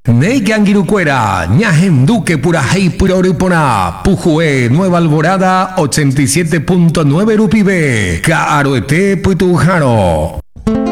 Neigangirucuera, Ñajem Duque Purajei Puroripona, Pujue, Nueva Alborada, 87.9 Rupibe, Caroete Puitujaro.